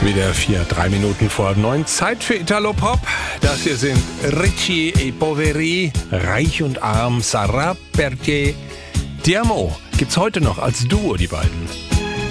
Wieder 3 Minuten vor 9. Zeit für Italo-Pop. Das hier sind Ricci e Poveri, Reich und Arm, Sarà perché ti amo. Gibt's heute noch als Duo, die beiden.